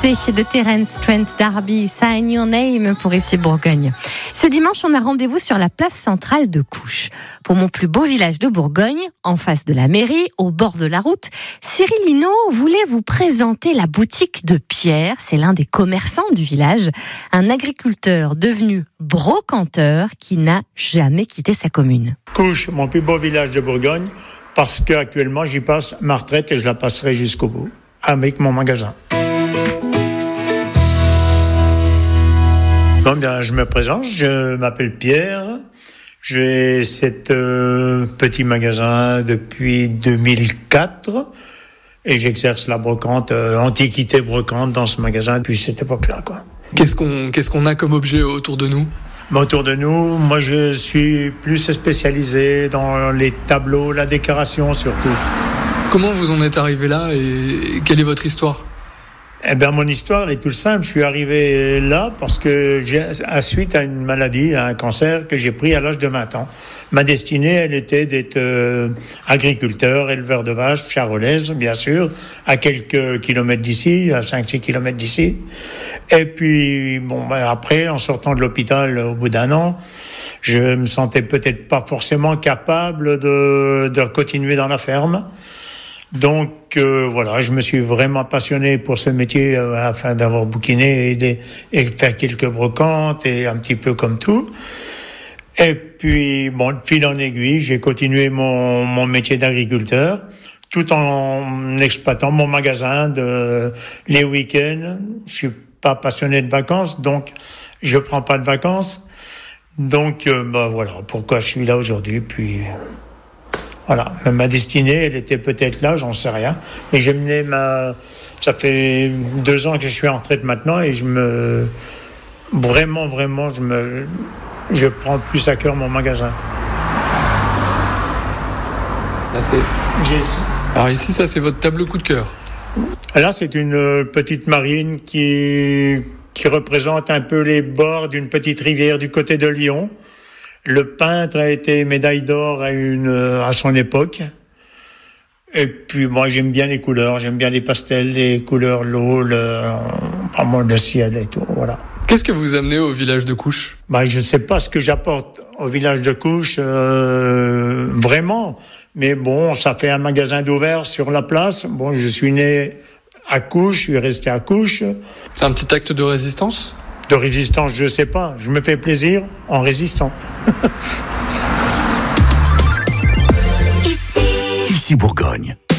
succès de Terence Trent D'Arby, Sign Your Name pour ici Bourgogne. Ce dimanche, on a rendez-vous sur la place centrale de Couches. Pour mon plus beau village de Bourgogne, en face de la mairie, au bord de la route, Cyril Hinault voulait vous présenter la boutique de Pierre. C'est l'un des commerçants du village, un agriculteur devenu brocanteur qui n'a jamais quitté sa commune. Couches, mon plus beau village de Bourgogne, parce qu'actuellement j'y passe ma retraite et je la passerai jusqu'au bout avec mon magasin. Bon, bien, je me présente, je m'appelle Pierre, j'ai cet petit magasin depuis 2004 et j'exerce la brocante, antiquité brocante dans ce magasin depuis cette époque-là, quoi. Qu'est-ce qu'on a comme objet autour de nous ? Autour de nous, moi je suis plus spécialisé dans les tableaux, la décoration surtout. Comment vous en êtes arrivé là et quelle est votre histoire ? Eh bien, mon histoire, elle est toute simple. Je suis arrivé là parce que suite à une maladie, à un cancer que j'ai pris à l'âge de 20 ans. Ma destinée, elle était d'être agriculteur, éleveur de vaches, charolaise, bien sûr, à quelques kilomètres d'ici, à 5-6 kilomètres d'ici. Et puis, après, en sortant de l'hôpital au bout d'un an, je me sentais peut-être pas forcément capable de continuer dans la ferme. Donc voilà, je me suis vraiment passionné pour ce métier afin d'avoir bouquiné et faire quelques brocantes et un petit peu comme tout. Et puis, de fil en aiguille, j'ai continué mon métier d'agriculteur tout en exploitant mon magasin les week-ends. Je suis pas passionné de vacances, donc je prends pas de vacances. Donc voilà pourquoi je suis là aujourd'hui. Puis voilà, ma destinée, elle était peut-être là, j'en sais rien. Mais j'ai mené ça fait 2 ans que je suis en retraite maintenant et je prends plus à cœur mon magasin. Là, alors ici, ça c'est votre tableau coup de cœur. Là, c'est une petite marine qui représente un peu les bords d'une petite rivière du côté de Lyon. Le peintre a été médaille d'or à son époque. Et puis moi j'aime bien les couleurs, j'aime bien les pastels, les couleurs, l'eau, le ciel et tout, voilà. Qu'est-ce que vous amenez au village de Couches ? Je ne sais pas ce que j'apporte au village de Couches, vraiment. Mais ça fait un magasin d'ouvert sur la place. Je suis né à Couches, je suis resté à Couches. C'est un petit acte de résistance ? De résistance, je sais pas. Je me fais plaisir en résistant. Ici Bourgogne.